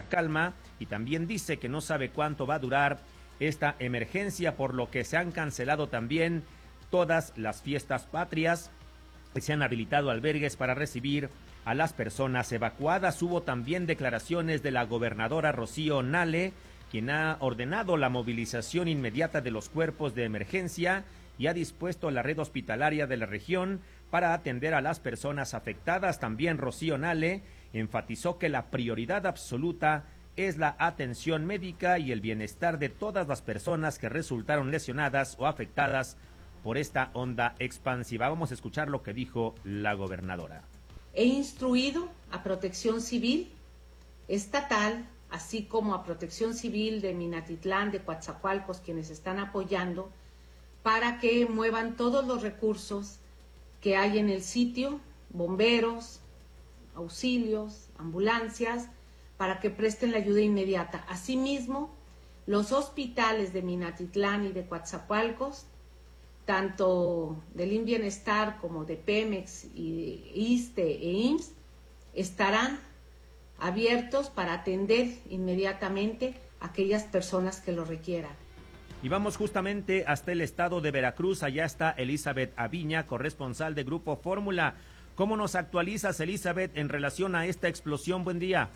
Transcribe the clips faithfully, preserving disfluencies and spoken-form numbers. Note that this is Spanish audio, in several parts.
calma, y también dice que no sabe cuánto va a durar esta emergencia, por lo que se han cancelado también todas las fiestas patrias. Se han habilitado albergues para recibir a las personas evacuadas. Hubo también declaraciones de la gobernadora Rocío Nale, quien ha ordenado la movilización inmediata de los cuerpos de emergencia y ha dispuesto la red hospitalaria de la región para atender a las personas afectadas. También Rocío Nale enfatizó que la prioridad absoluta es la atención médica y el bienestar de todas las personas que resultaron lesionadas o afectadas por esta onda expansiva. Vamos a escuchar lo que dijo la gobernadora. He instruido a Protección Civil estatal, así como a Protección Civil de Minatitlán, de Coatzacoalcos, quienes están apoyando, para que muevan todos los recursos que hay en el sitio, bomberos, auxilios, ambulancias, para que presten la ayuda inmediata. Asimismo, los hospitales de Minatitlán y de Coatzacoalcos, tanto del INBienestar como de Pemex y de ISSSTE e I M S S, estarán abiertos para atender inmediatamente a aquellas personas que lo requieran. Y vamos justamente hasta el estado de Veracruz. Allá está Elizabeth Aviña, corresponsal de Grupo Fórmula. ¿Cómo nos actualizas, Elizabeth, en relación a esta explosión? Buen día.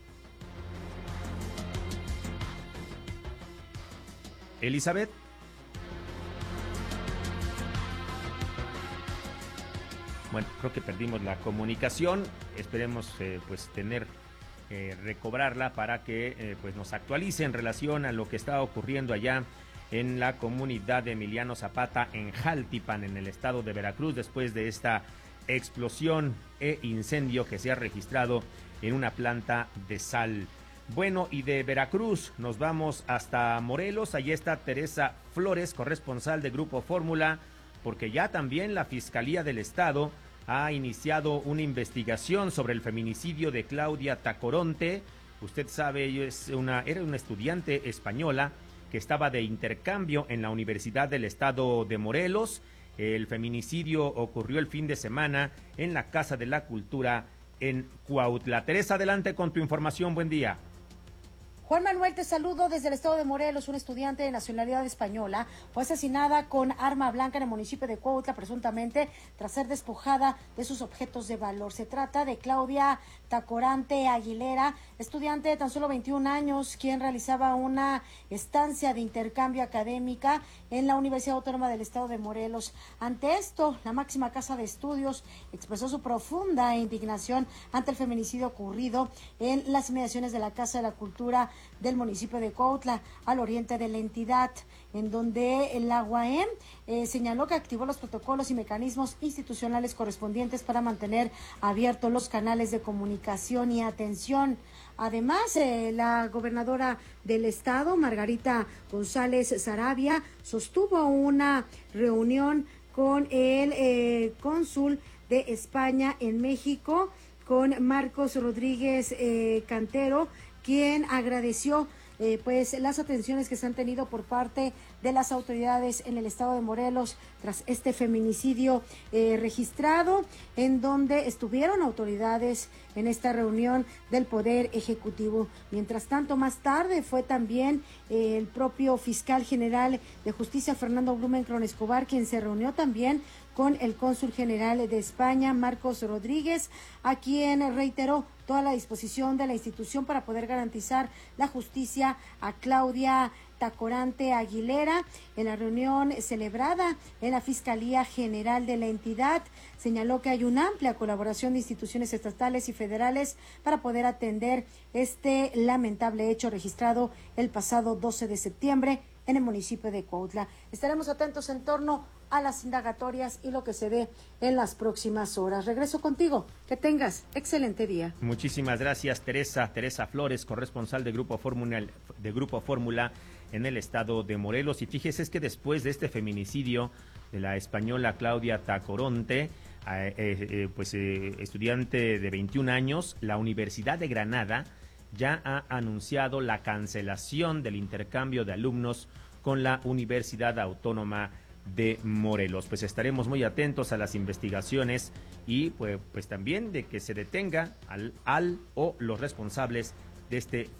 Elizabeth. Bueno, creo que perdimos la comunicación. Esperemos eh, pues tener, eh, recobrarla para que eh, pues nos actualice en relación a lo que está ocurriendo allá en la comunidad de Emiliano Zapata en Jaltipan, en el estado de Veracruz, después de esta explosión e incendio que se ha registrado en una planta de sal. Bueno, y de Veracruz nos vamos hasta Morelos. Allí está Teresa Flores, corresponsal de Grupo Fórmula, porque ya también la Fiscalía del Estado ha iniciado una investigación sobre el feminicidio de Claudia Tacoronte. Usted sabe, ella es una, era una estudiante española que estaba de intercambio en la Universidad del Estado de Morelos. El feminicidio ocurrió el fin de semana en la Casa de la Cultura en Cuautla. Teresa, adelante con tu información. Buen día. Juan Manuel, te saludo desde el estado de Morelos. Una estudiante de nacionalidad española fue asesinada con arma blanca en el municipio de Cuautla, presuntamente tras ser despojada de sus objetos de valor. Se trata de Claudia Tacorante Aguilera, estudiante de tan solo veintiún años, quien realizaba una estancia de intercambio académica en la Universidad Autónoma del Estado de Morelos. Ante esto, la máxima casa de estudios expresó su profunda indignación ante el feminicidio ocurrido en las inmediaciones de la Casa de la Cultura del municipio de Cuautla, al oriente de la entidad, en donde la U A M eh, señaló que activó los protocolos y mecanismos institucionales correspondientes para mantener abiertos los canales de comunicación y atención. Además, eh, la gobernadora del estado, Margarita González Sarabia, sostuvo una reunión con el eh, cónsul de España en México, con Marcos Rodríguez eh, Cantero, quien agradeció eh, pues las atenciones que se han tenido por parte de las autoridades en el estado de Morelos tras este feminicidio eh, registrado, en donde estuvieron autoridades en esta reunión del Poder Ejecutivo. Mientras tanto, más tarde fue también eh, el propio fiscal general de Justicia, Fernando Blumenkron Escobar, quien se reunió también con el cónsul general de España, Marcos Rodríguez, a quien reiteró toda la disposición de la institución para poder garantizar la justicia a Claudia Tacorante Aguilera. En la reunión celebrada en la Fiscalía General de la entidad, señaló que hay una amplia colaboración de instituciones estatales y federales para poder atender este lamentable hecho registrado el pasado doce de septiembre en el municipio de Cuautla. Estaremos atentos en torno a las indagatorias y lo que se dé en las próximas horas. Regreso contigo. Que tengas excelente día. Muchísimas gracias, Teresa. Teresa Flores, corresponsal de Grupo Fórmula, de Grupo Fórmula en el estado de Morelos. Y fíjese, es que después de este feminicidio de la española Claudia Tacoronte, eh, eh, pues eh, estudiante de veintiún años, la Universidad de Granada ya ha anunciado la cancelación del intercambio de alumnos con la Universidad Autónoma de Morelos. Pues estaremos muy atentos a las investigaciones y pues, pues también de que se detenga al, al o los responsables de este